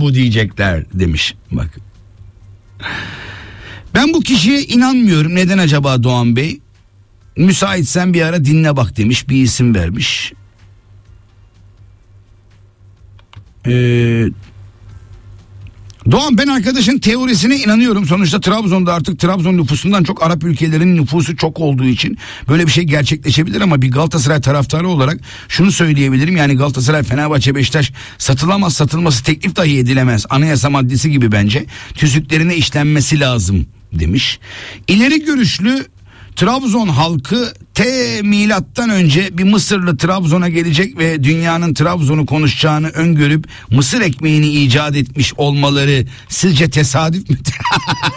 bu diyecekler demiş. Bak. Ben bu kişiye inanmıyorum. Neden acaba Doğan Bey? Müsaitsen bir ara dinle bak demiş. Bir isim vermiş. Doğan, ben arkadaşın teorisine inanıyorum. Sonuçta Trabzon'da artık Trabzon nüfusundan çok Arap ülkelerinin nüfusu çok olduğu için böyle bir şey gerçekleşebilir, ama bir Galatasaray taraftarı olarak şunu söyleyebilirim. Yani Galatasaray, Fenerbahçe, Beşiktaş satılamaz, satılması teklif dahi edilemez. Anayasa maddesi gibi bence tüzüklerine işlenmesi lazım demiş. İleri görüşlü Trabzon halkı milattan önce bir Mısırlı Trabzon'a gelecek ve dünyanın Trabzon'u konuşacağını öngörüp mısır ekmeğini icat etmiş olmaları sizce tesadüf mü?